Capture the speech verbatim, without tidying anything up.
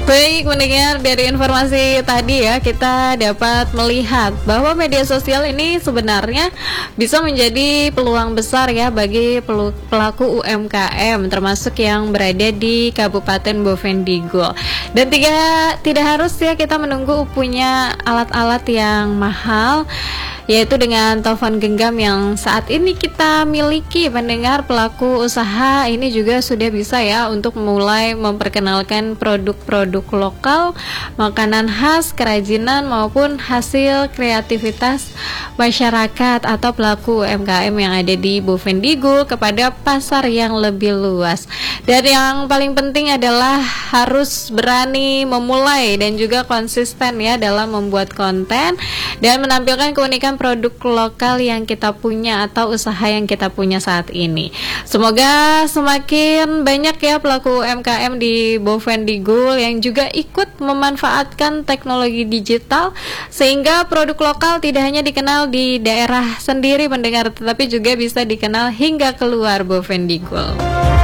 Baik, mendengar dari informasi tadi ya, kita dapat melihat bahwa media sosial ini sebenarnya bisa menjadi peluang besar ya bagi pelu- pelaku U M K M, termasuk yang berada di Kabupaten Bovendigul. Dan tiga, tidak harus ya kita menunggu punya alat-alat yang mahal, yaitu dengan telepon genggam yang saat ini kita miliki. Pendengar, pelaku usaha ini juga sudah bisa ya untuk mulai memperkenalkan produk-produk lokal, makanan khas, kerajinan maupun hasil kreativitas masyarakat atau pelaku U M K M yang ada di Bovendigul kepada pasar yang lebih luas. Dan yang paling penting adalah harus berani memulai dan juga konsisten ya dalam membuat konten dan menampilkan keunikan produk lokal yang kita punya atau usaha yang kita punya saat ini. Semoga semakin banyak ya pelaku U M K M di Bovendigul yang juga ikut memanfaatkan teknologi digital sehingga produk lokal tidak hanya dikenal di daerah sendiri pendengar, tetapi juga bisa dikenal hingga keluar Bovendigul.